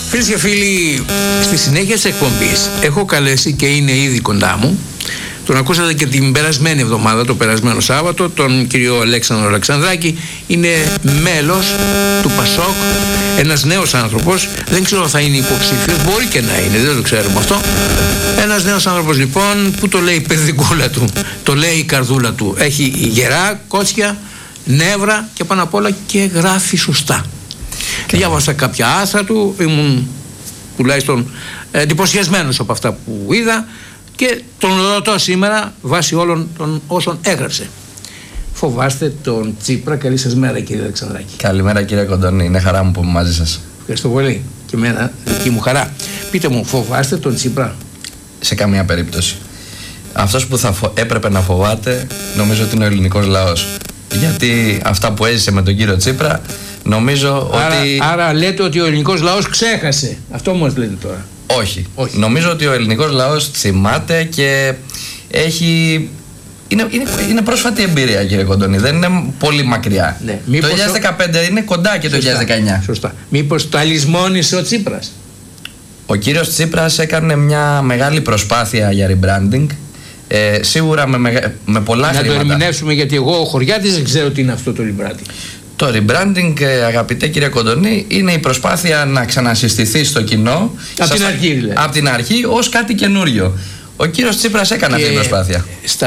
Φίλες και φίλοι, στη συνέχεια της εκπομπής έχω καλέσει και είναι ήδη κοντά μου. Τον ακούσατε και την περασμένη εβδομάδα, το περασμένο Σάββατο, τον κύριο Αλέξανδρο Αλεξανδράκη. Είναι μέλος του Πασόκ, ένας νέος άνθρωπος. Δεν ξέρω αν θα είναι υποψήφιος, μπορεί και να είναι, δεν το ξέρουμε αυτό. Ένας νέος άνθρωπος λοιπόν που το λέει η παιδικούλα του, το λέει η καρδούλα του. Έχει γερά, κότσια, νεύρα και πάνω απ' όλα και γράφει σωστά. Διάβασα κάποια άθρα του, ήμουν τουλάχιστον εντυπωσιασμένος από αυτά που είδα και τον ρωτώ σήμερα βάσει όλων των όσων έγραψε. Φοβάστε τον Τσίπρα? Καλή σας μέρα κύριε Αλεξανδράκη. Καλημέρα κύριε Κοντονή, είναι χαρά μου που είμαι μαζί σας. Ευχαριστώ πολύ και εμένα δική μου χαρά. Πείτε μου, φοβάστε τον Τσίπρα? Σε καμία περίπτωση. Αυτός που θα έπρεπε να φοβάται νομίζω ότι είναι ο ελληνικός λαός. Γιατί αυτά που έζησε με τον κύριο Τσίπρα νομίζω ότι... Άρα λέτε ότι ο ελληνικός λαός ξέχασε. Αυτό μας λέτε τώρα. Όχι. Νομίζω ότι ο ελληνικός λαός θυμάται και έχει... Είναι πρόσφατη εμπειρία κύριε Κοντονή, δεν είναι πολύ μακριά. Ναι. Το 2015 είναι κοντά και το 2019. Σωστά. Μήπως τα λησμόνισε ο Τσίπρας? Ο κύριος Τσίπρας έκανε μια μεγάλη προσπάθεια για rebranding. Σίγουρα με πολλά χρήματα. Να το ερμηνεύσουμε, γιατί εγώ ο Χωριάτης δεν ξέρω τι είναι αυτό το rebranding. Το rebranding, αγαπητέ κύριε Κοντονή, είναι η προσπάθεια να ξανασυστηθεί στο κοινό από την αρχή, δηλαδή. Από την αρχή ως κάτι καινούριο. Ο κύριος Τσίπρας έκανε αυτή την προσπάθεια.